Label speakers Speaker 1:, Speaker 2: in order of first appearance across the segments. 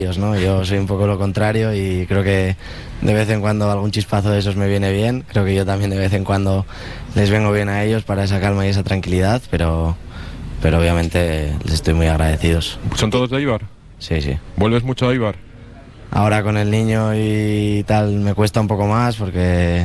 Speaker 1: ¿no? Yo soy un poco lo contrario y creo que de vez en cuando algún chispazo de esos me viene bien. Creo que yo también de vez en cuando les vengo bien a ellos para esa calma y esa tranquilidad, pero obviamente les estoy muy agradecidos.
Speaker 2: ¿Son todos de Eibar?
Speaker 1: Sí, sí.
Speaker 2: ¿Vuelves mucho a Eibar?
Speaker 1: Ahora con el niño y tal me cuesta un poco más porque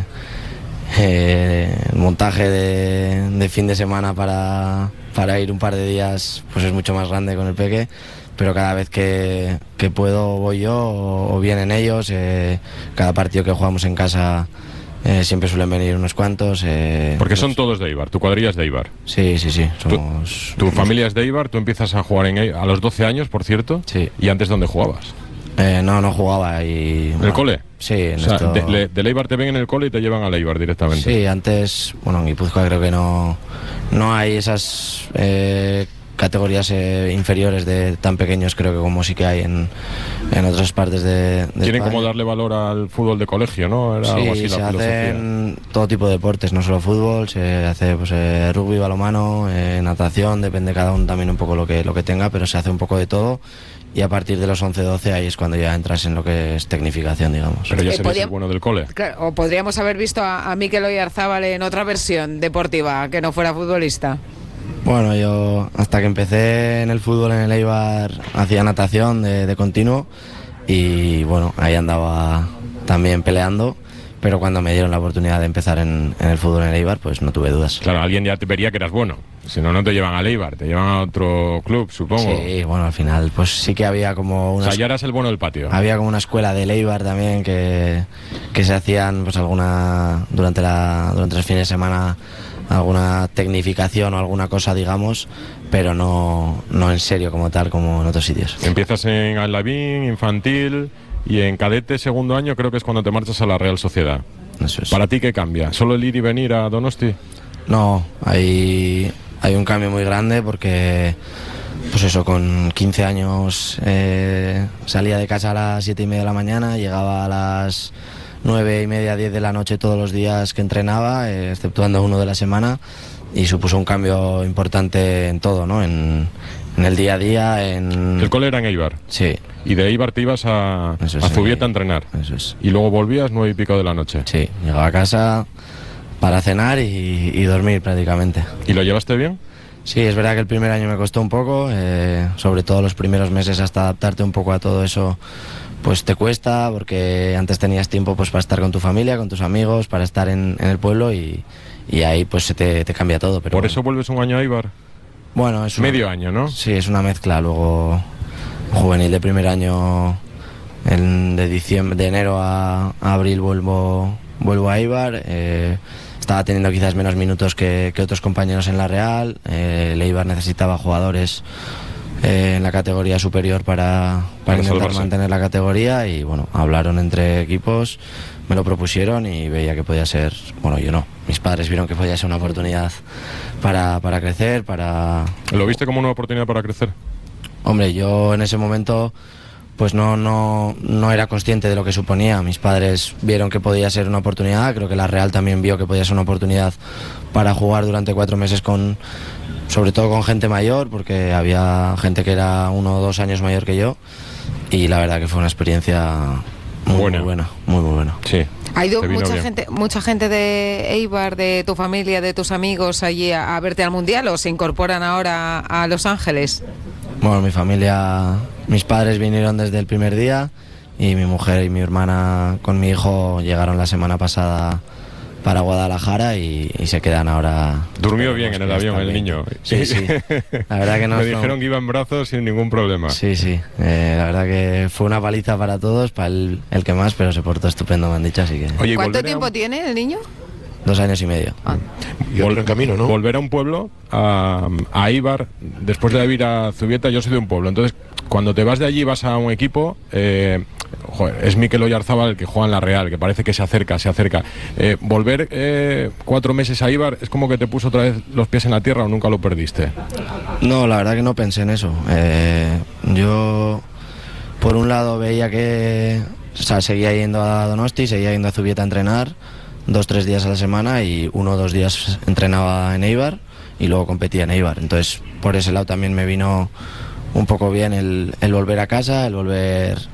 Speaker 1: el montaje de fin de semana para ir un par de días pues es mucho más grande con el peque. Pero cada vez que puedo voy yo o vienen ellos. Cada partido que jugamos en casa siempre suelen venir unos cuantos.
Speaker 2: Porque son todos de Eibar, tu cuadrilla es de Eibar.
Speaker 1: Sí, sí, sí. Somos...
Speaker 2: Tu familia es de Eibar, tú empiezas a jugar a los 12 años, por cierto.
Speaker 1: Sí.
Speaker 2: ¿Y antes dónde jugabas?
Speaker 1: No jugaba. ¿En
Speaker 2: el cole?
Speaker 1: Sí.
Speaker 2: O sea, del Eibar te ven en el cole y te llevan al Eibar directamente.
Speaker 1: Sí, antes, en Guipúzcoa creo que no hay esas... categorías inferiores de tan pequeños, creo que como sí que hay en otras partes de
Speaker 2: Quieren
Speaker 1: España.
Speaker 2: como darle valor al fútbol de colegio, ¿no? Era algo así
Speaker 1: se
Speaker 2: la filosofía.
Speaker 1: hacen todo tipo de deportes, no solo fútbol, se hace rugby, balonmano, natación, depende cada uno también un poco lo que tenga, pero se hace un poco de todo. Y a partir de los 11-12 ahí es cuando ya entras en lo que es tecnificación, digamos.
Speaker 2: Pero ya serías el bueno del cole.
Speaker 3: Claro, o podríamos haber visto a Mikel Oyarzábal en otra versión deportiva, que no fuera futbolista.
Speaker 1: Bueno, yo hasta que empecé en el fútbol en el Eibar hacía natación de continuo y bueno, ahí andaba también peleando, pero cuando me dieron la oportunidad de empezar en el fútbol en el Eibar, pues no tuve dudas.
Speaker 2: Claro, alguien ya te vería que eras bueno, si no, no te llevan al Eibar, te llevan a otro club, supongo.
Speaker 1: Sí, bueno, al final pues sí que había como una...
Speaker 2: O sea, ya eras el bueno del patio.
Speaker 1: Había como una escuela del Eibar también que se hacían pues durante los fines de semana, alguna tecnificación o alguna cosa, digamos, pero no en serio como tal, como en otros sitios.
Speaker 2: Empiezas en Alabín, infantil, y en cadete, segundo año, creo que es cuando te marchas a la Real Sociedad.
Speaker 1: Eso es.
Speaker 2: ¿Para ti qué cambia? ¿Solo el ir y venir a Donosti?
Speaker 1: No, hay un cambio muy grande porque, pues eso, con 15 años salía de casa a las 7:30 de la mañana, llegaba a las 9:30, 10 de la noche todos los días que entrenaba, exceptuando uno de la semana, y supuso un cambio importante en todo, ¿no? En el día a día,
Speaker 2: El cole era en Eibar.
Speaker 1: Sí.
Speaker 2: Y de Eibar te ibas a Zubieta a entrenar.
Speaker 1: Eso es.
Speaker 2: Y luego volvías 9:00 de la noche.
Speaker 1: Sí, llegaba a casa para cenar y dormir prácticamente.
Speaker 2: ¿Y lo llevaste bien?
Speaker 1: Sí, es verdad que el primer año me costó un poco, sobre todo los primeros meses hasta adaptarte un poco a todo eso, pues te cuesta, porque antes tenías tiempo pues para estar con tu familia, con tus amigos, para estar en el pueblo y ahí pues se te cambia todo. Pero
Speaker 2: ¿Por eso vuelves un año a Eibar?
Speaker 1: Bueno, es
Speaker 2: medio año, ¿no?
Speaker 1: Sí, es una mezcla. Luego juvenil de primer año, de enero a abril vuelvo a Eibar. Estaba teniendo quizás menos minutos que otros compañeros en la Real. El Eibar necesitaba jugadores en la categoría superior para intentar mantener la categoría, y bueno, hablaron entre equipos, me lo propusieron y veía que podía ser, bueno, yo no, mis padres vieron que podía ser una oportunidad para crecer,
Speaker 2: ¿Lo viste como una oportunidad para crecer?
Speaker 1: Hombre, yo en ese momento pues no era consciente de lo que suponía. Mis padres vieron que podía ser una oportunidad, creo que la Real también vio que podía ser una oportunidad para jugar durante 4 meses sobre todo con gente mayor, porque había gente que era 1 o 2 años mayor que yo, y la verdad que fue una experiencia muy buena.
Speaker 2: Sí.
Speaker 3: ¿Ha ido mucha gente de Eibar, de tu familia, de tus amigos allí a verte al Mundial, o se incorporan ahora a Los Ángeles?
Speaker 1: Bueno, mi familia, mis padres vinieron desde el primer día, y mi mujer y mi hermana con mi hijo llegaron la semana pasada para Guadalajara y se quedan ahora.
Speaker 2: Durmió bien en el avión el niño.
Speaker 1: Sí. La verdad que no.
Speaker 2: Me dijeron que iba en brazos sin ningún problema.
Speaker 1: Sí. La verdad que fue una paliza para todos, para el que más, pero se portó estupendo, me han dicho, así que.
Speaker 3: Oye, ¿cuánto tiempo tiene el niño?
Speaker 1: 2 años y medio.
Speaker 4: Y otro en camino, ¿no?
Speaker 2: Volver a un pueblo, a Eibar, después de ir a Zubieta. Yo soy de un pueblo, entonces cuando te vas de allí, vas a un equipo, es Mikel Oyarzábal el que juega en la Real, que parece que se acerca. Volver 4 meses a Eibar es como que te puso otra vez los pies en la tierra, ¿o nunca lo perdiste?
Speaker 1: No, la verdad que no pensé en eso. Yo, por un lado, veía que seguía yendo a Donosti, seguía yendo a Zubieta a entrenar 2-3 días a la semana, y 1 o 2 días entrenaba en Eibar y luego competía en Eibar. Entonces, por ese lado también me vino un poco bien el volver a casa, el volver